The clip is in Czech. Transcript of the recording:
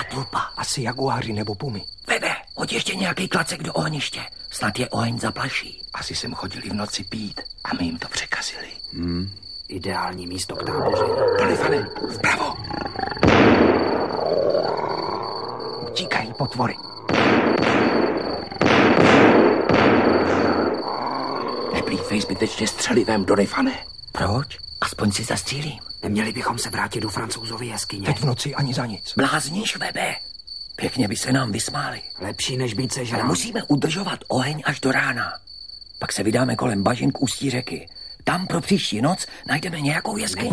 trupa. Asi jaguáři nebo pumy. Vebe, hoď ještě nějaký klacek do ohniště. Snad je oheň zaplaší. Asi sem chodili v noci pít a my jim to překazili. Ideální místo k táboři. Donifane, vpravo. Utíkají potvory. Neplýtvej zbytečně střelivém, Donifane. Proč? Aspoň si zastřílím. Neměli bychom se vrátit do Francouzovy jeskyně. Teď v noci ani za nic. Blázníš, Vebe? Pěkně by se nám vysmáli. Lepší, než být sežrán. Ale musíme udržovat oheň až do rána. Pak se vydáme kolem bažin k ústí řeky. Tam pro příští noc najdeme nějakou jeskyni.